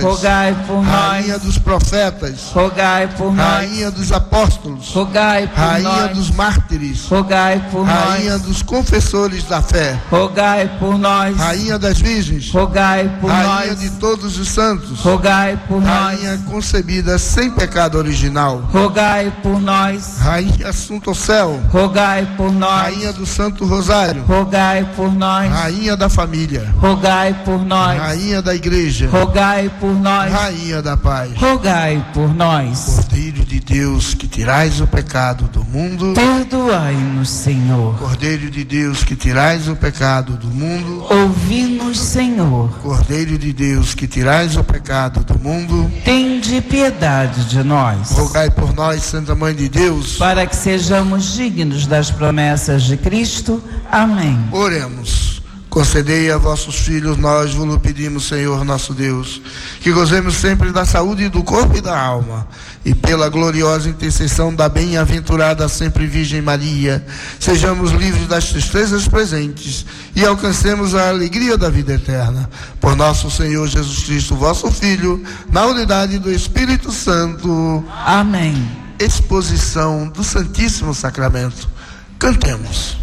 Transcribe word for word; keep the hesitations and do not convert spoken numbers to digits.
rogai por nós. Rainha dos profetas, rogai por nós. Rainha dos apóstolos, rogai por Rainha nós. dos mártires, rogai por Rainha nós. dos confessores da fé, rogai por nós. Rainha das virgens, rogai por Rainha nós. de todos os santos, rogai por Rainha nós. concebida sem pecado original, rogai por nós. Rainha assunta ao céu, rogai por nós. Rainha do Santo Rosário, rogai por nós. Rainha da família, rogai por nós. Rainha da igreja, rogai por nós. Rainha da paz, rogai por nós. Cordeiro de Deus, que tirais o pecado do mundo, Perdoai-nos, Senhor. Cordeiro de Deus, que tirais o pecado do mundo, Ouvi-nos, Senhor. Cordeiro de Deus, que tirais o pecado do mundo, Tende piedade de nós, rogai por nós, Santa Mãe de Deus. para que sejamos dignos das promessas de Cristo. Amém. Oremos. Concedei a vossos filhos, nós vos pedimos, Senhor nosso Deus, que gozemos sempre da saúde do corpo e da alma, e pela gloriosa intercessão da bem-aventurada sempre Virgem Maria, sejamos livres das tristezas presentes e alcancemos a alegria da vida eterna. Por nosso Senhor Jesus Cristo, vosso Filho, na unidade do Espírito Santo. Amém. Exposição do Santíssimo Sacramento. Cantemos.